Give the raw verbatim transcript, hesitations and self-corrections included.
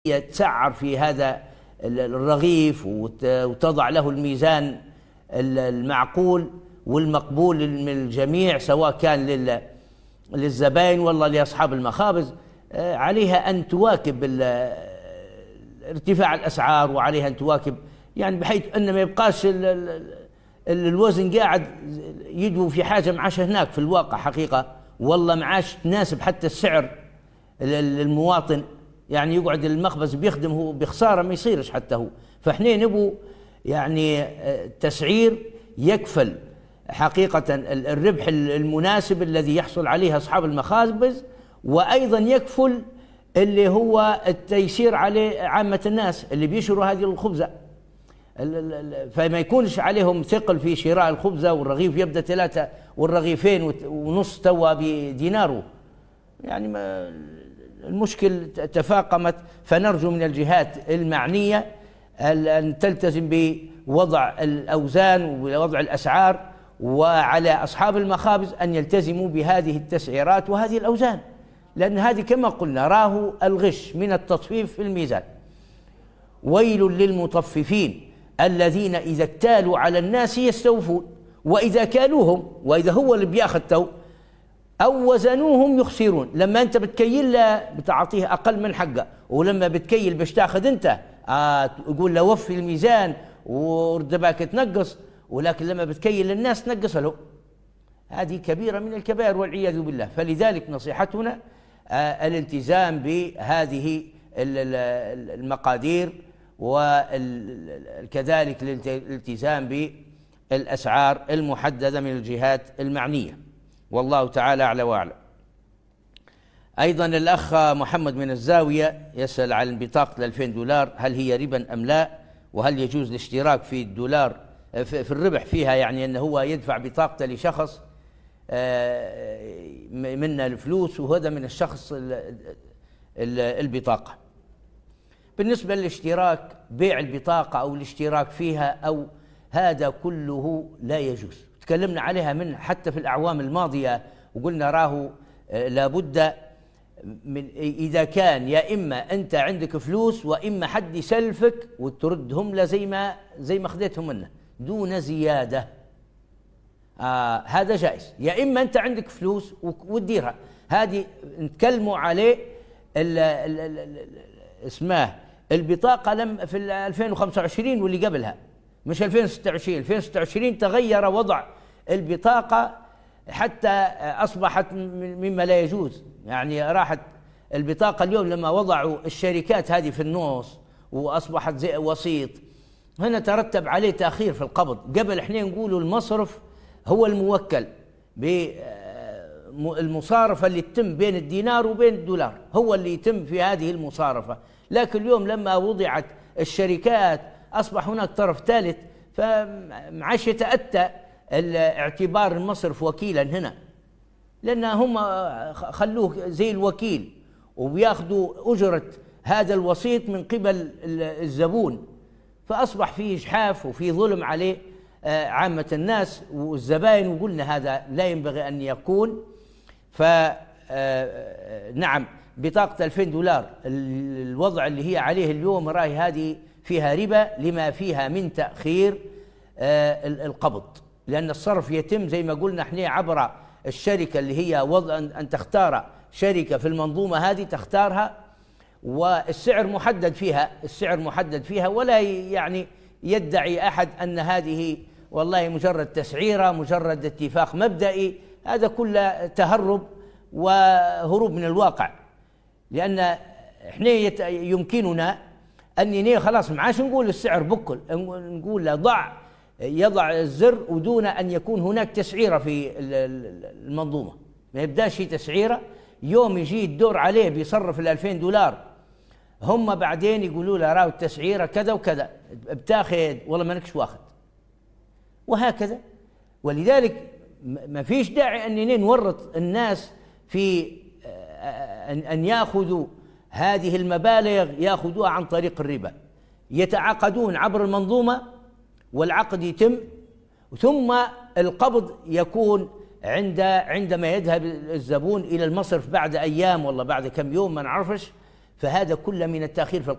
تسعر في هذا الرغيف وتضع له الميزان المعقول والمقبول من الجميع، سواء كان للزبائن والله لأصحاب المخابز، عليها أن تواكب ارتفاع الأسعار، وعليها أن تواكب يعني بحيث أن ما يبقاش الوزن قاعد يدوي في حاجة معاش هناك في الواقع حقيقة، والله معاش تناسب حتى السعر للمواطن، يعني يقعد المخبز بيخدم هو بخسارة ما يصيرش حتى هو. فاحنا نبو يعني تسعير يكفل حقيقة الربح المناسب الذي يحصل عليه أصحاب المخابز، وأيضا يكفل اللي هو التيسير عليه عامة الناس اللي بيشروا هذه الخبزة، فما يكونش عليهم ثقل في شراء الخبزة، والرغيف يبدأ ثلاثة والرغيفين ونص توا بديناره، يعني ما المشكل تفاقمت. فنرجو من الجهات المعنية أن تلتزم بوضع الأوزان ووضع الأسعار، وعلى أصحاب المخابز أن يلتزموا بهذه التسعيرات وهذه الأوزان، لأن هذه كما قلنا راه الغش من التطفيف في الميزان. ويل للمطففين الذين إذا اكتالوا على الناس يستوفون وإذا كالوهم، وإذا هو اللي بياخذ تو أو وزنوهم يخسرون. لما أنت بتكيل له بتعطيه أقل من حقه، ولما بتكيل باش تاخذ أنت آه تقول له وفي الميزان وردباك تنقص، ولكن لما بتكيل للناس تنقص له. هذه كبيرة من الكبائر والعياذ بالله. فلذلك نصيحتنا آه الالتزام بهذه المقادير، وكذلك الالتزام بالأسعار المحددة من الجهات المعنية، والله تعالى أعلى وأعلم. أيضا الأخ محمد من الزاوية يسأل عن بطاقة ألفين دولار، هل هي ربا أم لا؟ وهل يجوز الاشتراك في الدولار في الربح فيها، يعني أنه هو يدفع بطاقته لشخص منا الفلوس وهذا من الشخص البطاقة. بالنسبة للاشتراك بيع البطاقة أو الاشتراك فيها أو هذا كله لا يجوز، تكلمنا عليها من حتى في الأعوام الماضية، وقلنا راه لابد من إذا كان يا إما أنت عندك فلوس وإما حد يسلفك وتردهم له زي ما زي ما خذيتهم منه دون زيادة، آه هذا جائز. يا إما أنت عندك فلوس وتديرها، هذه نتكلموا عليه ال ال ال ال اسمه البطاقة لم في ألفين وخمسة وعشرين واللي قبلها، مش ألفين وستة وعشرين. ألفين وستة وعشرين تغير وضع البطاقة حتى أصبحت مما لا يجوز، يعني راحت البطاقة اليوم لما وضعوا الشركات هذه في النص وأصبحت زي وسيط، هنا ترتب عليه تأخير في القبض. قبل احنا نقولوا المصرف هو الموكل بالمصارفة اللي تتم بين الدينار وبين الدولار، هو اللي يتم في هذه المصارفة، لكن اليوم لما وضعت الشركات أصبح هناك طرف ثالث، فمعاش يتأتى اعتبار المصرف وكيلا هنا، لأن هم خلوه زي الوكيل وبياخدوا أجرة هذا الوسيط من قبل الزبون، فأصبح فيه إجحاف وفيه ظلم عليه عامة الناس والزبائن، وقلنا هذا لا ينبغي أن يكون. فنعم بطاقة ألفين دولار الوضع اللي هي عليه اليوم راي هذه فيها ربا لما فيها من تأخير القبض، لأن الصرف يتم زي ما قلنا احنا عبر الشركة اللي هي وضع أن تختار شركة في المنظومة هذه تختارها، والسعر محدد فيها، السعر محدد فيها، ولا يعني يدعي أحد أن هذه والله مجرد تسعيرة مجرد اتفاق مبدئي، هذا كله تهرب وهروب من الواقع. لأن احنا يمكننا أني خلاص معاش نقول السعر بكل، نقول له ضع يضع الزر ودون أن يكون هناك تسعيرة في المنظومة، ما يبداش تسعيرة. يوم يجي الدور عليه بيصرف الألفين دولار، هم بعدين يقولوا له راو التسعيرة كذا وكذا، بتاخذ والله ما نكش واخذ، وهكذا. ولذلك ما فيش داعي أننا نورط الناس في أن يأخذوا هذه المبالغ يأخذوها عن طريق الربا، يتعاقدون عبر المنظومة والعقد يتم، ثم القبض يكون عند عندما يذهب الزبون إلى المصرف بعد أيام والله بعد كم يوم ما نعرفش، فهذا كله من التأخير في القضاء.